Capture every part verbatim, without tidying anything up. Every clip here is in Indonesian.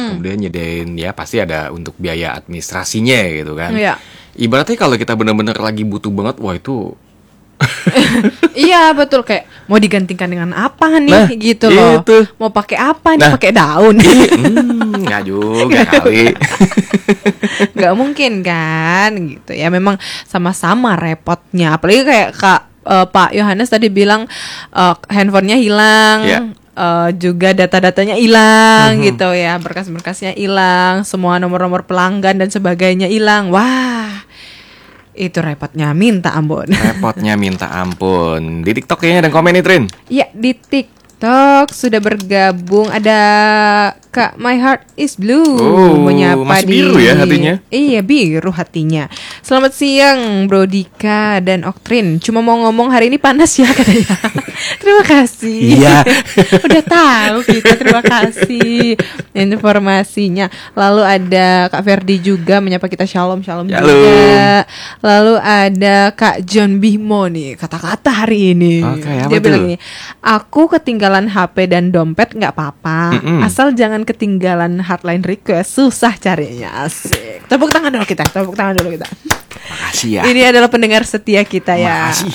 kemudian nyediain ya pasti ada untuk biaya administrasinya gitu kan. Iya. Ibaratnya kalau kita benar-benar lagi butuh banget, wah itu Iya betul, kayak mau digantikan dengan apa nih Nah, gitu loh. itu. Mau pakai apa nih? Nah. Pakai daun. hmm, nggak juga kali. Nggak mungkin kan gitu ya, memang sama-sama repotnya. Apalagi kayak Kak eh, Pak Yohanes tadi bilang eh, handphonenya hilang. Ya. eh, juga data-datanya hilang gitu ya, berkas-berkasnya hilang, semua nomor-nomor pelanggan dan sebagainya hilang. Wah, itu repotnya minta ampun. Repotnya minta ampun. Di TikTok kayaknya ada yang komen nih, Trin. Ya, di TikTok sudah bergabung ada Kak My Heart is Blue Oh, menyapa masih di biru ya hatinya? Iya, biru hatinya. Selamat siang Bro Dika dan Oktrin. Cuma mau ngomong hari ini panas ya katanya. Terima kasih. Iya. Udah tahu kita, terima kasih informasinya. Lalu ada Kak Ferdi juga menyapa kita, shalom shalom Shalom. juga. Lalu ada Kak John Bimo nih, kata-kata hari ini. Oke, apa Dia tuh? bilang ini, aku ketinggalan H P dan dompet nggak apa-apa, Mm-mm. asal jangan ketinggalan hotline request, susah carinya. Asik. Tepuk tangan dulu kita, tepuk tangan dulu kita. Makasih ya. Ini adalah pendengar setia kita ya. Makasih.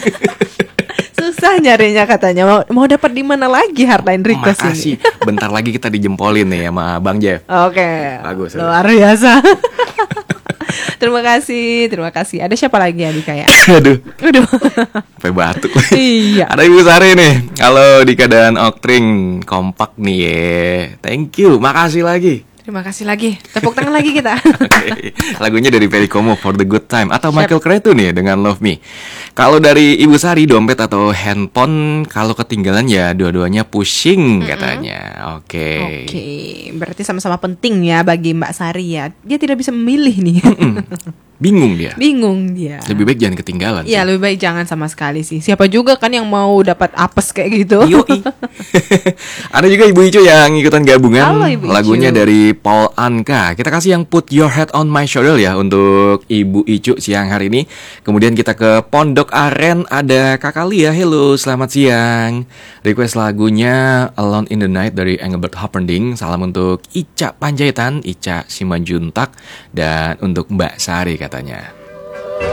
Susah nyarinya katanya. Mau, mau dapat di mana lagi hotline request Makasih. ini? Bentar lagi kita dijempolin nih sama Bang Jeff. Oke. Bagus, Luar biasa. Terima kasih, terima kasih. Ada siapa lagi ya Dika ya? Aduh, Aduh. sampai batuk. Iya. Ada Ibu Sari nih. Halo Dika dan Oktring, kompak nih ya. Thank you, makasih lagi. Terima kasih lagi. Tepuk tangan lagi kita. Oke. Lagunya dari Perry Como, For the Good Time, atau Siap. Michael Cretu nih dengan Love Me. Kalau dari Ibu Sari, dompet atau handphone kalau ketinggalan ya dua-duanya pusing katanya. Oke. Oke, berarti sama-sama penting ya bagi Mbak Sari ya. Dia tidak bisa memilih nih. Bingung dia. Bingung dia. Lebih baik jangan ketinggalan. Iya, sih. lebih baik jangan sama sekali sih. Siapa juga kan yang mau dapat apes kayak gitu. Yoi. Ada juga Ibu Icu yang ikutan gabungan. Halo, Ibu Icu. Lagunya dari Paul Anka. Kita kasih yang Put Your Head on My Shoulder ya untuk Ibu Icu siang hari ini. Kemudian kita ke Pondok Aren, ada Kakak Lia. Hello, selamat siang. Request lagunya Alone in the Night dari Engelbert Humperdinck. Salam untuk Ica Panjaitan, Ica Simanjuntak, dan untuk Mbak Sari katanya.